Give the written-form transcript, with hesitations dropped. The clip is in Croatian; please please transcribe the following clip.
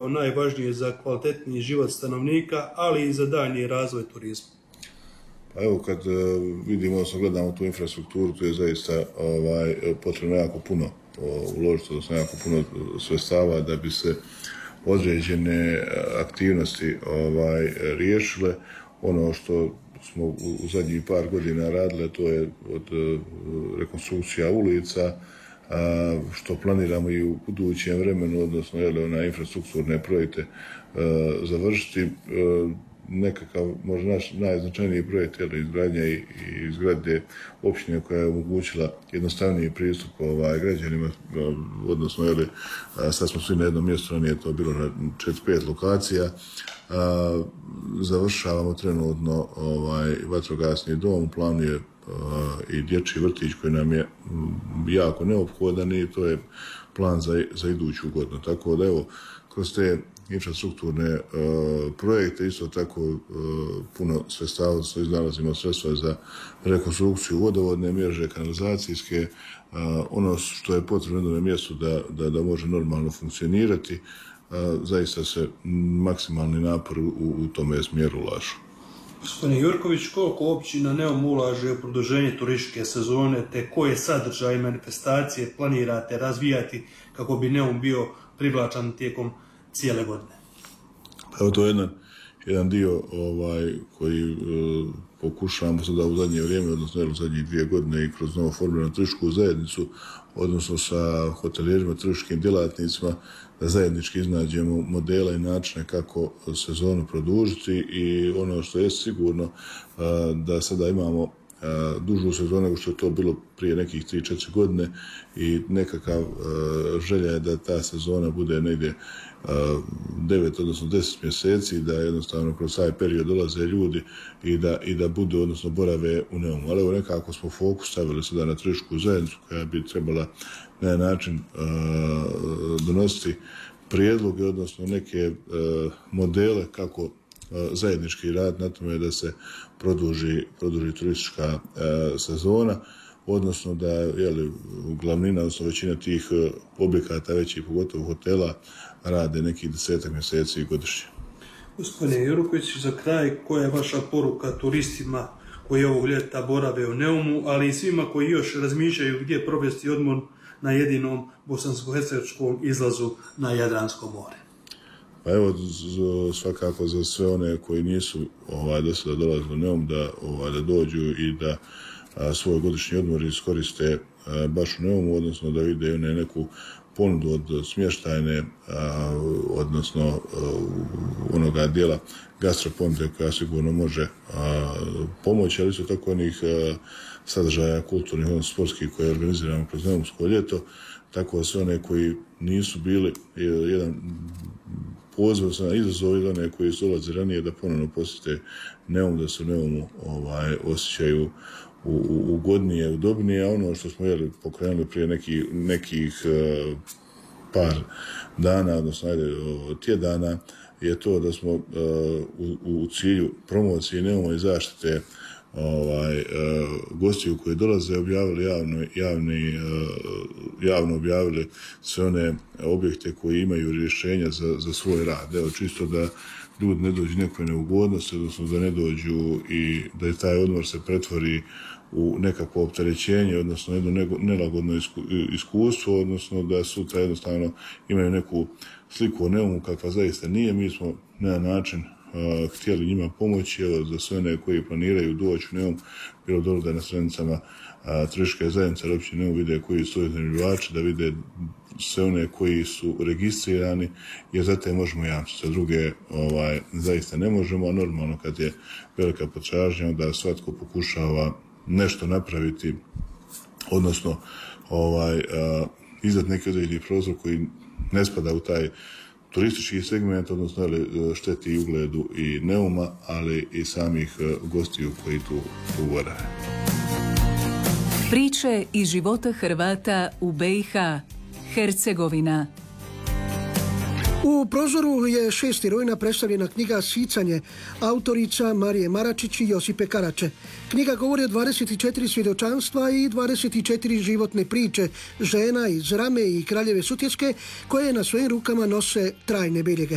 svakako najvažnije za kvalitetniji život stanovnika, ali i za daljnji razvoj turizma? Pa evo, kad vidimo, odnosno gledamo tu infrastrukturu, tu je zaista potrebno jako puno uložiti, odnosno jako puno sredstava da bi se određene aktivnosti riješile. Ono što smo u zadnjih par godina radili, to je od rekonstrukcija ulica, što planiramo i u budućem vremenu, odnosno na infrastrukturne projekte završiti. Nekakav, možda naš najznačajniji projekt je izgradnja i izgradnje općine koja je omogućila jednostavniji pristup građanima, odnosno sad smo svi na jednom mjestu, ranije to bilo na 4-5 lokacija. Završavamo trenutno vatrogasni dom, u planu je i dječji vrtić koji nam je jako neophodan i to je plan za iduću godinu. Tako da evo, kroz te infrastrukturne projekte, isto tako puno sredstava, iznalazimo sredstva za rekonstrukciju vodovodne mreže, kanalizacijske, ono što je potrebno na jednom mjestu da može normalno funkcionirati, zaista se maksimalni napor u tome smjeru ulažu. Gospodine Jurković, koliko općina Neum ulaže u produženje turističke sezone, te koje sadržaje i manifestacije planirate razvijati kako bi Neum bio privlačan tijekom cijele godine? Evo, to je jedan dio koji pokušavamo sada u zadnje vrijeme, odnosno u zadnjih 2 godine i kroz novo formiranu turističku zajednicu, odnosno sa hotelijerima, turističkim djelatnicima, da zajednički iznađemo modele i načine kako sezonu produžiti i ono što je sigurno da sada imamo dužu sezonu nego što je to bilo prije nekih 3-4 godine i nekakav želja je da ta sezona bude negdje 9, odnosno 10 mjeseci, da jednostavno kroz taj period dolaze ljudi i da budu, odnosno borave u Neumu. Ali evo, nekako smo fokus stavili sada na turističku zajednicu koja bi trebala na način donositi prijedloge, odnosno neke modele kako zajednički rad na tome da se produži turistička sezona, odnosno da glavnina, odnosno većina tih objekata većih, pogotovo hotela, rade nekih 10 mjeseci godišnje. Gospodine Jurković, za kraj, koja je vaša poruka turistima koji ovog ljeta borave u Neumu, ali i svima koji još razmišljaju gdje provesti odmor na jedinom bosansko-hercegovačkom izlazu na Jadransko more? Pa evo, svakako za sve one koji nisu do sada dolazili u Neum da dođu i da svoj godišnji odmor iskoriste baš u Neumu, odnosno da vide neku ponudu od smještajne, odnosno onoga dijela gastroponude koja sigurno može pomoći, ali isto tako onih sadržaja kulturnih, odnosno sportskih koje organiziramo kroz Neumsko ljeto, tako da sve one koji nisu bili jedan poziv na izazov i one koji su dolazili ranije da ponovno posjete Neum, da se u Neumu osjećaju ugodnije, udobnije, a ono što smo pokrenuli prije nekih par dana, odnosno tjedana, je to da smo u cilju promocije Neuma i zaštite gostiju koji dolaze objavili javno objavili sve one objekte koji imaju rješenja za svoj rad. Evo, čisto da ljudi ne dođu nekoj neugodnosti, odnosno da ne dođu i da taj odmor se pretvori u nekakvo opterećenje, odnosno jedno nelagodno iskustvo, odnosno da sutra jednostavno imaju neku sliku o Neumu kakva zaista nije. Mi smo na način htjeli njima pomoći, evo, za sve one koji planiraju doći u Neum, bilo dobro da na stranicama turističke zajednice općine Neum vide koji su iznajmljivači, da vide sve one koji su registrirani, jer za te možemo jamčiti, za druge zaista ne možemo, a normalno kad je velika potražnja da svatko pokušava nešto napraviti, odnosno izdat neki određeni prostor koji ne spada u taj turistički segment, odnosno šteti i ugledu i Neuma, ali i samih gostiju koji tu borave. Priče iz života Hrvata u BiH, Hercegovina. U Prozoru je 6. rujna predstavljena knjiga Sicanje autorica Marije Maračić i Josipe Karače. Knjiga govori o 24 svjedočanstva i 24 životne priče žena iz Rame i Kraljeve Sutjeske koje na svojim rukama nose trajne biljege.